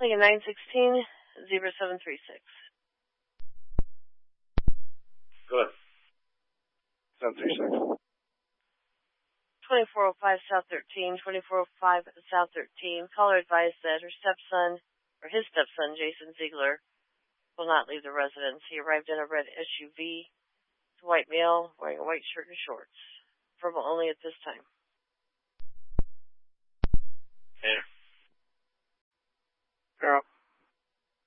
Lincoln 916-0736. Go ahead. 736. 2405 South 13, 2405 South 13. Caller advised that his stepson, Jason Ziegler, will not leave the residence. He arrived in a red SUV. He's a white male wearing a white shirt and shorts. Verbal only at this time. Here. Girl.